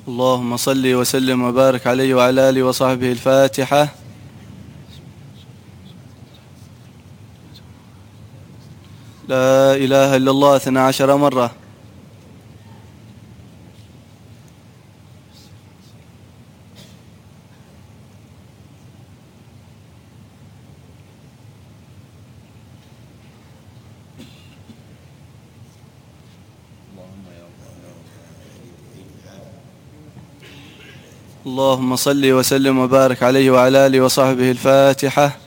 اللهم صل وسلم وبارك عليه وعلى آله وصحبه. الفاتحة. لا إله إلا الله 12 مرة. اللهم صل وسلم وبارك عليه وعلى آله وصحبه. الفاتحة.